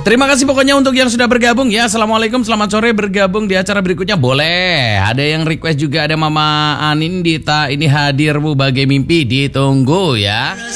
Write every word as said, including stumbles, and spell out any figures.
Terima kasih pokoknya untuk yang sudah bergabung ya. Assalamualaikum, selamat sore, bergabung di acara berikutnya boleh. Ada yang request juga, ada Mama Anindita, ini hadirmu bagai mimpi, ditunggu ya.